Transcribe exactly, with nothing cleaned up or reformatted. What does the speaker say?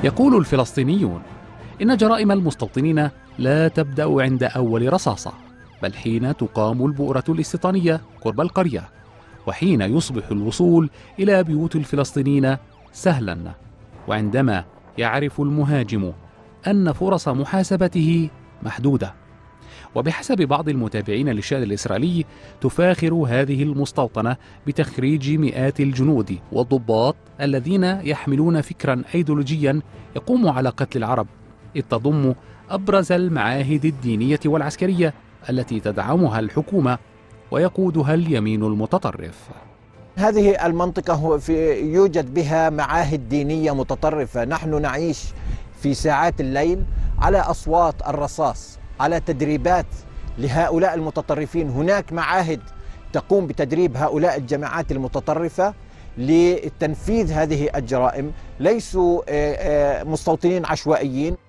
يقول الفلسطينيون إن جرائم المستوطنين لا تبدأ عند أول رصاصة، بل حين تقام البؤرة الاستيطانية قرب القرية، وحين يصبح الوصول إلى بيوت الفلسطينيين سهلا، وعندما يعرف المهاجم أن فرص محاسبته محدودة. وبحسب بعض المتابعين للشأن الإسرائيلي تفاخر هذه المستوطنة بتخريج مئات الجنود والضباط الذين يحملون فكرا أيديولوجيا يقوم على قتل العرب، إذ تضم أبرز المعاهد الدينية والعسكرية التي تدعمها الحكومة ويقودها اليمين المتطرف. هذه المنطقة في يوجد بها معاهد دينية متطرفة. نحن نعيش في ساعات الليل على أصوات الرصاص، على تدريبات لهؤلاء المتطرفين. هناك معاهد تقوم بتدريب هؤلاء الجماعات المتطرفة لتنفيذ هذه الجرائم. ليسوا مستوطنين عشوائيين.